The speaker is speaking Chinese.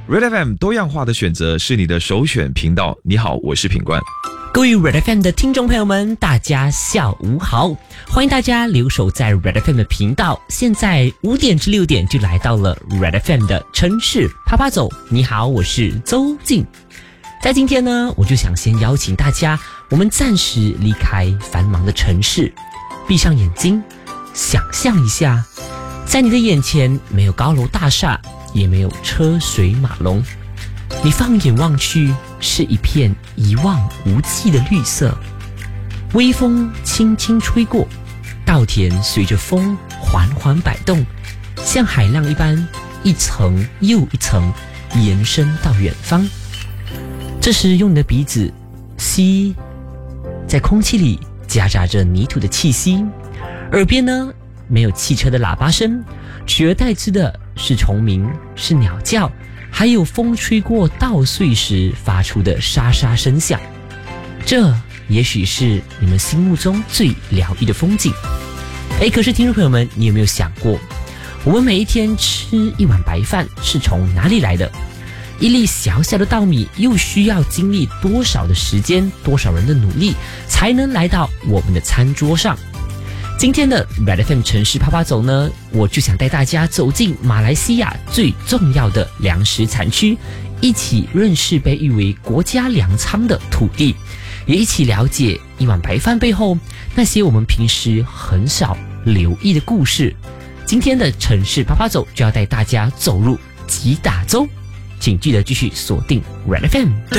Red FM 多样化的选择是你的首选频道。你好，我是品冠。 各位 Red FM 的听众朋友们，大家下午好！欢迎大家留守在 Red FM 的频道。现在5点至6点就来到了 Red FM 的城市啪啪走。你好，我是周静。在今天呢，我就想先邀请大家，我们暂时离开繁忙的城市，闭上眼睛，想象一下，在你的眼前没有高楼大厦，也没有车水马龙，你放眼望去，是一片一望无际的绿色。微风轻轻吹过，稻田随着风缓缓摆动，像海浪一般，一层又一层延伸到远方。这时用你的鼻子吸，在空气里夹杂着泥土的气息，耳边呢没有汽车的喇叭声，取而代之的是虫鸣，是鸟叫，还有风吹过稻穗时发出的沙沙声响。这也许是你们心目中最疗愈的风景。可是听众朋友们，你有没有想过，我们每一天吃一碗白饭是从哪里来的？一粒小小的稻米又需要经历多少的时间，多少人的努力，才能来到我们的餐桌上？今天的 Red FM 城市啪啪走呢，我就想带大家走进马来西亚最重要的粮食产区，一起认识被誉为国家粮仓的土地，也一起了解一碗白饭背后那些我们平时很少留意的故事。今天的城市啪啪走就要带大家走入吉打州，请记得继续锁定 Red FM。